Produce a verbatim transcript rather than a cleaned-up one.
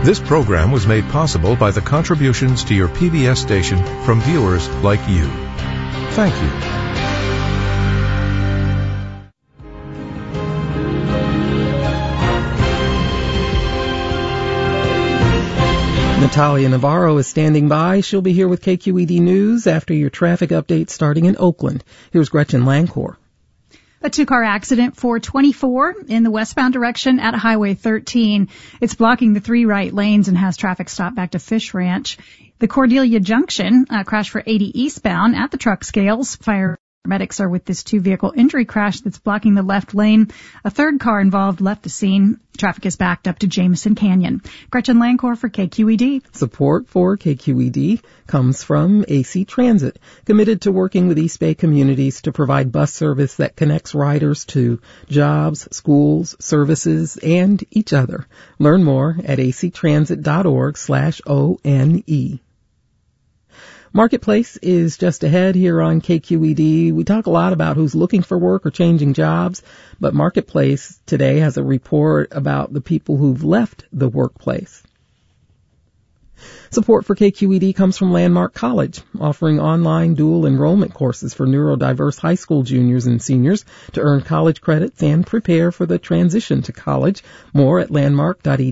This program was made possible by the contributions to your P B S station from viewers like you. Thank you. Natalia Navarro is standing by. She'll be here with K Q E D News after your traffic update starting in Oakland. Here's Gretchen Lancor. A two-car accident, four twenty-four, in the westbound direction at Highway thirteen. It's blocking the three right lanes and has traffic stopped back to Fish Ranch. The Cordelia Junction uh, crash for eighty eastbound at the truck scales. Fire Medics are with this two-vehicle injury crash that's blocking the left lane. A third car involved left the scene. Traffic is backed up to Jameson Canyon. Gretchen Lancor for K Q E D. Support for K Q E D comes from A C Transit, committed to working with East Bay communities to provide bus service that connects riders to jobs, schools, services, and each other. Learn more at actransit.org slash O-N-E. Marketplace is just ahead here on K Q E D. We talk a lot about who's looking for work or changing jobs, but Marketplace today has a report about the people who've left the workplace. Support for K Q E D comes from Landmark College, offering online dual enrollment courses for neurodiverse high school juniors and seniors to earn college credits and prepare for the transition to college. More at landmark dot e d u.